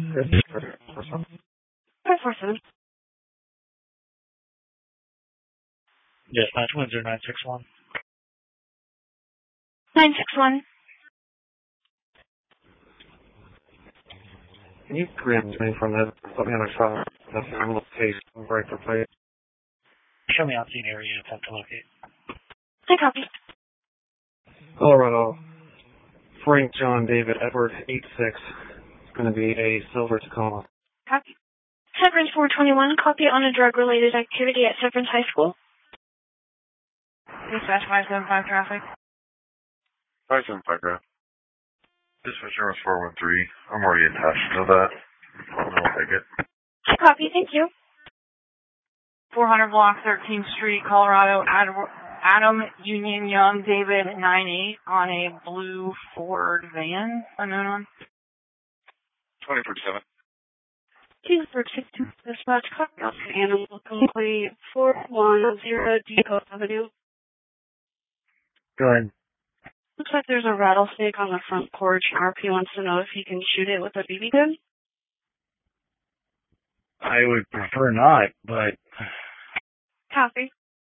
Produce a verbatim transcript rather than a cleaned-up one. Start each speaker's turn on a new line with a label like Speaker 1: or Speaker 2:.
Speaker 1: five four seven.
Speaker 2: Yes, nine two one zero nine six one.
Speaker 1: nine six one.
Speaker 3: Can you grab me from that? Put me on a shot. That's a little case. Break the plate.
Speaker 2: Show me on scene area attempt to locate.
Speaker 1: I copy.
Speaker 3: Colorado. Frank John David Edward eight six. It's going to be a silver Tacoma.
Speaker 1: Copy. Severance four twenty-one, copy on a drug-related activity at Severance High School.
Speaker 4: Dispatch five seven five traffic.
Speaker 5: five seven five traffic. Dispatch Air four one three. I'm already attached to that. I'll take it.
Speaker 1: Copy, thank you.
Speaker 4: four hundred block thirteenth Street, Colorado. Adam, Adam Union Young David nine eight on a blue Ford van. Unknown on.
Speaker 5: twenty forty-seven.
Speaker 1: two four six two, dispatch, copy off the animal complaint four one zero Depot Avenue.
Speaker 2: Go ahead.
Speaker 1: Looks like there's a rattlesnake on the front porch. R P wants to know if he can shoot it with a B B gun.
Speaker 2: I would prefer not, but...
Speaker 1: Copy.